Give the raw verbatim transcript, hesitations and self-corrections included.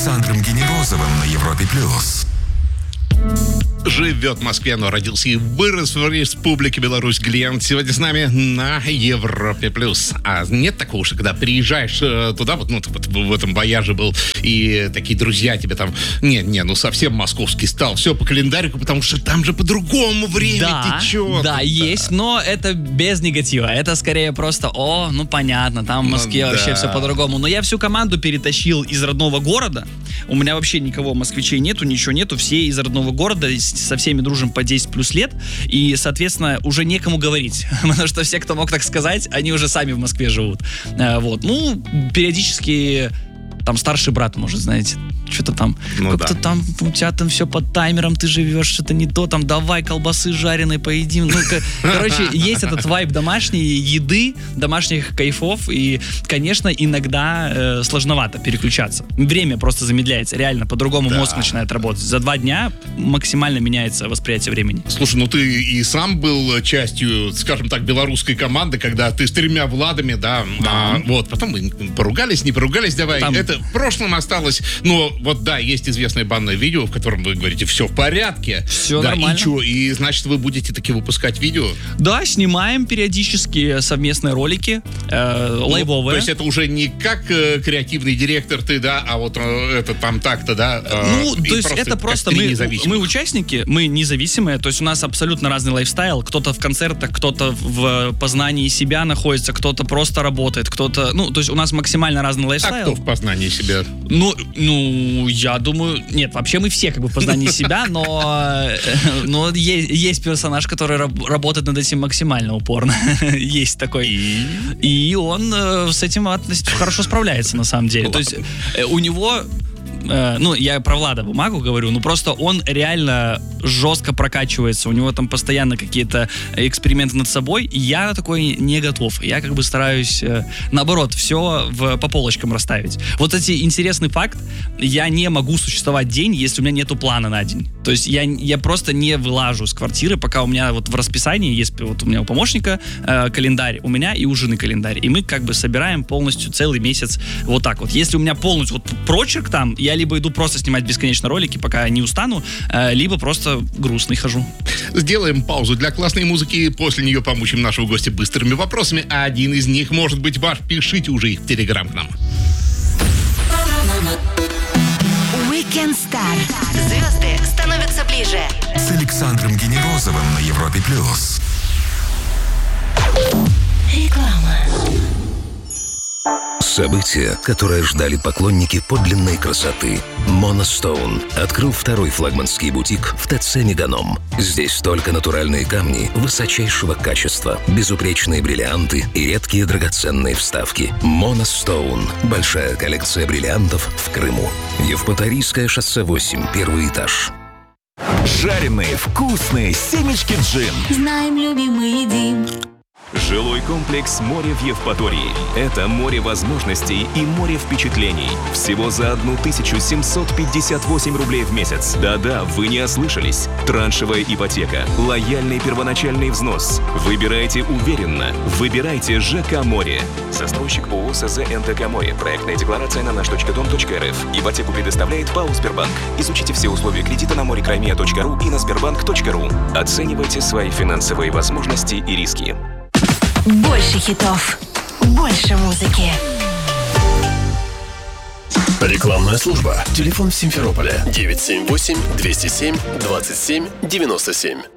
Александром Генерозовым на Европе плюс. Живет в Москве, но родился и вырос в Республике Беларусь. Глент сегодня с нами на Европе плюс. А нет такого, что когда приезжаешь э, туда, вот, ну, ты вот в этом вояже был, и такие друзья тебе там, не, не, ну совсем московский стал, все по календарику, потому что там же по-другому время да, течет. Да, есть, но это без негатива. Это скорее просто, о, ну понятно, там в Москве ну, вообще да. все по-другому. Но я всю команду перетащил из родного города. У меня вообще никого москвичей нету, ничего нету. Все из родного города, со всеми дружим по десять плюс лет. И, соответственно, уже некому говорить. Потому что все, кто мог так сказать, они уже сами в Москве живут. Вот. Ну, периодически там старший брат, может, знаете, что-то там, ну, как-то да. там, у тебя там все под таймером, ты живешь, что-то не то, там, давай колбасы жареной поедим. Ну, короче, есть этот вайб домашней еды, домашних кайфов, и, конечно, иногда э, сложновато переключаться. Время просто замедляется, реально, по-другому да. мозг начинает работать. За два дня максимально меняется восприятие времени. Слушай, ну ты и сам был частью, скажем так, белорусской команды, когда ты с тремя Владами, да, да. А, вот, потом мы поругались, не поругались, давай, там... это в прошлом осталось, но вот да, есть известное банное видео, в котором вы говорите, все в порядке. Все да, нормально. И что, и значит вы будете таки выпускать видео? Да, снимаем периодически совместные ролики, э, ну, лайвовые. То есть это уже не как э, креативный директор ты, да, а вот э, это там так-то, да? Э, ну, то есть это просто мы, мы участники, мы независимые, то есть у нас абсолютно разный лайфстайл. Кто-то в концертах, кто-то в познании себя находится, кто-то просто работает, кто-то, ну, то есть у нас максимально разный лайфстайл. А кто в познании себя? Ну, ну, я думаю... Нет, вообще мы все как бы в познании себя, но, но есть, есть персонаж, который раб, работает над этим максимально упорно. Есть такой. И, и он э, с этим хорошо справляется, на самом деле. То есть э, у него... Ну, я про Влада Бумагу говорю, ну просто он реально жестко прокачивается, у него там постоянно какие-то эксперименты над собой, и я такой не готов. Я как бы стараюсь, наоборот, все в, по полочкам расставить. Вот эти интересный факт, я не могу существовать день, если у меня нету плана на день. То есть я, я просто не вылажу с квартиры, пока у меня вот в расписании есть, вот у меня у помощника э, календарь, у меня и у жены календарь, и мы как бы собираем полностью целый месяц вот так вот. Если у меня полностью вот прочерк там, я либо иду просто снимать бесконечно ролики, пока не устану, либо просто грустный хожу. Сделаем паузу для классной музыки, после нее помучим нашего гостя быстрыми вопросами, а один из них может быть ваш. Пишите уже их в Телеграм к нам. Weekend Star. Звезды становятся ближе. С Александром Генерозовым на Европе плюс. Реклама. Событие, которое ждали поклонники подлинной красоты. Monostone открыл второй флагманский бутик в ТЦ «Меганом». Здесь только натуральные камни высочайшего качества, безупречные бриллианты и редкие драгоценные вставки. Monostone. Большая коллекция бриллиантов в Крыму. Евпаторийское шоссе восемь, первый этаж. Жареные вкусные семечки джин. Знаем, любим и едим. Жилой комплекс «Море» в Евпатории. Это море возможностей и море впечатлений. Всего за тысячу семьсот пятьдесят восемь рублей в месяц. Да-да, вы не ослышались. Траншевая ипотека, лояльный первоначальный взнос. Выбирайте уверенно. Выбирайте ЖК «Море». Застройщик ООО СЗ НТК «Море». Проектная декларация на наш точка дом точка эр эф. Ипотеку предоставляет ПАО «Сбербанк». Изучите все условия кредита на море-краймия точка ру и на сбербанк точка ру. Оценивайте свои финансовые возможности и риски. Больше хитов, больше музыки. Рекламная служба. Телефон в Симферополе девять семь восемь двести семь двадцать семь девяносто семь.